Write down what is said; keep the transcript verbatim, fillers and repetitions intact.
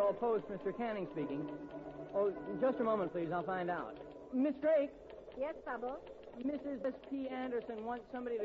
Federal Post, Mister Canning speaking. Oh, just a moment, please. I'll find out. Miss Drake? Yes, Bubbles? Missus S P. Anderson wants somebody to